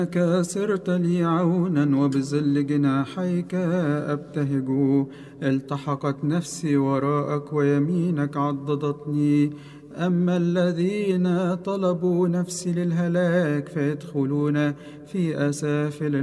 إنك صرت لي عونا وبظل جناحيك أبتهج. التحقت نفسي وراءك ويمينك عضدتني. أما الذين طلبوا نفسي للهلاك فيدخلون في أسافل